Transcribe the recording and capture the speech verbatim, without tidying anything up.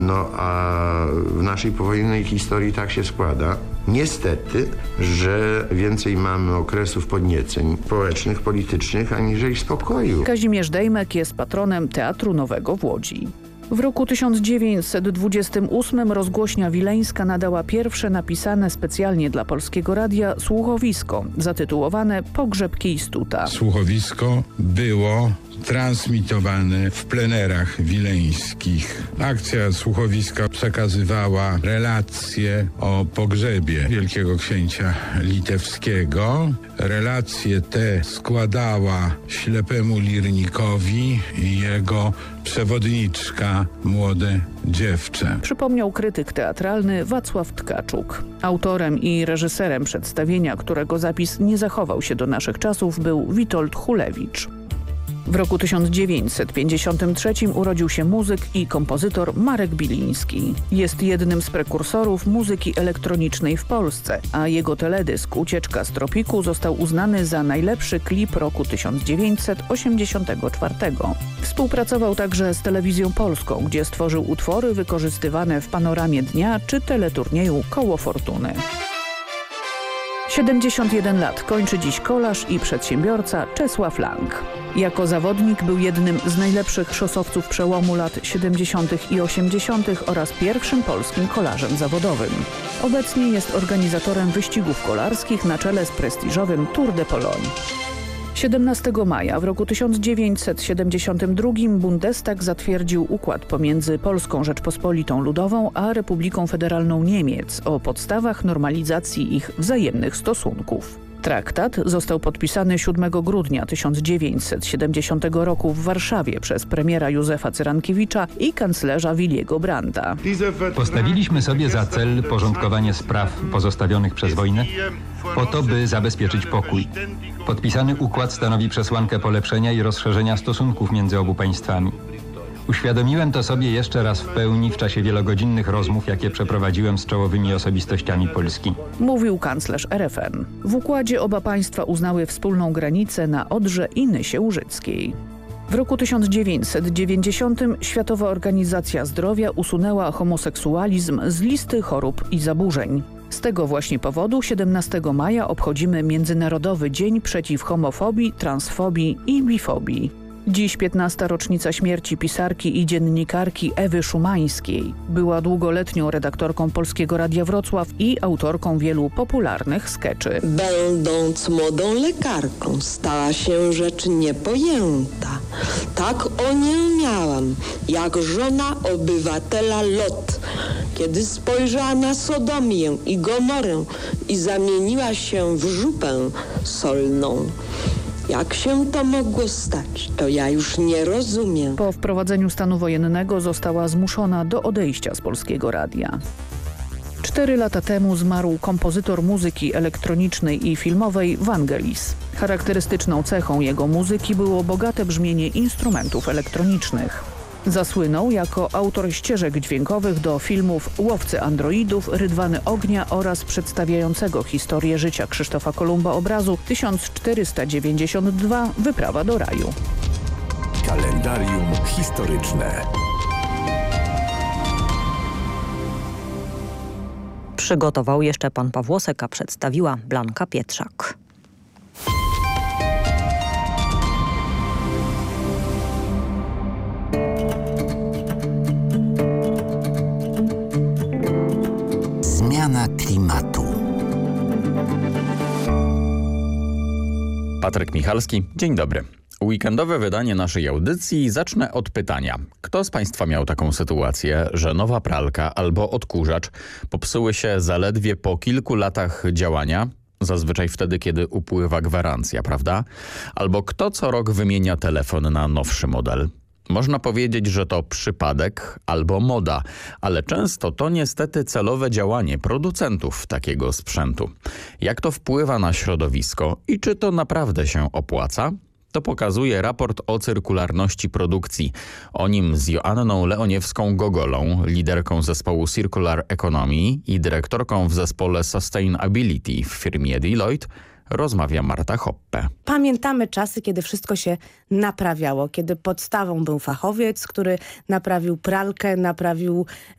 No a w naszej powojennej historii tak się składa, niestety, że więcej mamy okresów podnieceń społecznych, politycznych, aniżeli spokoju. Kazimierz Dejmek jest patronem Teatru Nowego w Łodzi. W roku tysiąc dziewięćset dwudziestym ósmym rozgłośnia wileńska nadała pierwsze napisane specjalnie dla Polskiego Radia słuchowisko, zatytułowane Pogrzeb Kiejstuta. Słuchowisko było transmitowane w plenerach wileńskich. Akcja słuchowiska przekazywała relacje o pogrzebie wielkiego księcia litewskiego. Relacje te składała ślepemu lirnikowi i jego przewodniczka, młode dziewczę. Przypomniał krytyk teatralny Wacław Tkaczuk. Autorem i reżyserem przedstawienia, którego zapis nie zachował się do naszych czasów, był Witold Hulewicz. W roku tysiąc dziewięćset pięćdziesiątym trzecim urodził się muzyk i kompozytor Marek Biliński. Jest jednym z prekursorów muzyki elektronicznej w Polsce, a jego teledysk Ucieczka z tropiku został uznany za najlepszy klip roku tysiąc dziewięćset osiemdziesiątego czwartego. Współpracował także z Telewizją Polską, gdzie stworzył utwory wykorzystywane w Panoramie Dnia czy teleturnieju Koło Fortuny. siedemdziesiąt jeden lat kończy dziś kolarz i przedsiębiorca Czesław Lang. Jako zawodnik był jednym z najlepszych szosowców przełomu lat siedemdziesiątych i osiemdziesiątych oraz pierwszym polskim kolarzem zawodowym. Obecnie jest organizatorem wyścigów kolarskich na czele z prestiżowym Tour de Pologne. siedemnastego maja w roku tysiąc dziewięćset siedemdziesiątym drugim Bundestag zatwierdził układ pomiędzy Polską Rzeczpospolitą Ludową a Republiką Federalną Niemiec o podstawach normalizacji ich wzajemnych stosunków. Traktat został podpisany siódmego grudnia tysiąc dziewięćset siedemdziesiątego roku w Warszawie przez premiera Józefa Cyrankiewicza i kanclerza Williego Brandta. Postawiliśmy sobie za cel porządkowanie spraw pozostawionych przez wojnę po to, by zabezpieczyć pokój. Podpisany układ stanowi przesłankę polepszenia i rozszerzenia stosunków między obu państwami. Uświadomiłem to sobie jeszcze raz w pełni w czasie wielogodzinnych rozmów, jakie przeprowadziłem z czołowymi osobistościami Polski. Mówił kanclerz R F N. W układzie oba państwa uznały wspólną granicę na Odrze i Nysie Łużyckiej. W roku tysiąc dziewięćset dziewięćdziesiątym Światowa Organizacja Zdrowia usunęła homoseksualizm z listy chorób i zaburzeń. Z tego właśnie powodu siedemnastego maja obchodzimy Międzynarodowy Dzień przeciw homofobii, transfobii i bifobii. Dziś piętnasta rocznica śmierci pisarki i dziennikarki Ewy Szumańskiej. Była długoletnią redaktorką Polskiego Radia Wrocław i autorką wielu popularnych skeczy. Będąc młodą lekarką, stała się rzecz niepojęta. Tak o nią miałam, jak żona obywatela Lot, kiedy spojrzała na Sodomię i Gomorę i zamieniła się w żupę solną. Jak się to mogło stać, to ja już nie rozumiem. Po wprowadzeniu stanu wojennego została zmuszona do odejścia z Polskiego Radia. Cztery lata temu zmarł kompozytor muzyki elektronicznej i filmowej Vangelis. Charakterystyczną cechą jego muzyki było bogate brzmienie instrumentów elektronicznych. Zasłynął jako autor ścieżek dźwiękowych do filmów Łowcy androidów, Rydwany ognia oraz przedstawiającego historię życia Krzysztofa Kolumba obrazu tysiąc czterysta dziewięćdziesiąt dwa Wyprawa do raju. Kalendarium historyczne. Przygotował jeszcze pan Pawłosek, a przedstawiła Blanka Pietrzak. Zmiana klimatu. Patryk Michalski, dzień dobry. Weekendowe wydanie naszej audycji zacznę od pytania. Kto z Państwa miał taką sytuację, że nowa pralka albo odkurzacz popsuły się zaledwie po kilku latach działania? Zazwyczaj wtedy, kiedy upływa gwarancja, prawda? Albo kto co rok wymienia telefon na nowszy model? Można powiedzieć, że to przypadek albo moda, ale często to niestety celowe działanie producentów takiego sprzętu. Jak to wpływa na środowisko i czy to naprawdę się opłaca? To pokazuje raport o cyrkularności produkcji. O nim z Joanną Leoniewską-Gogolą, liderką zespołu Circular Economy i dyrektorką w zespole Sustainability w firmie Deloitte, rozmawia Marta Hoppe. Pamiętamy czasy, kiedy wszystko się naprawiało, kiedy podstawą był fachowiec, który naprawił pralkę, naprawił